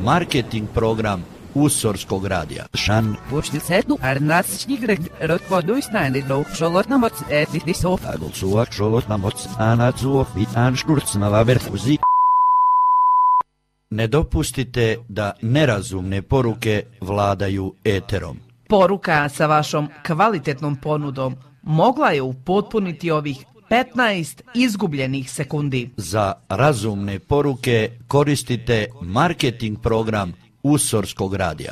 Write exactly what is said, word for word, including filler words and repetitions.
marketing program Usorskog radija. Šan. Počti setu, ar nasčnik rotvodu snajni do šolotna moc etih sof. Agolsua šolotna moc anacuo vitan škurcnava verfuzi. Ne dopustite da nerazumne poruke vladaju eterom. Poruka sa vašom kvalitetnom ponudom mogla je upotpuniti ovih petnaest izgubljenih sekundi. Za razumne poruke koristite marketing program Usorskog radija.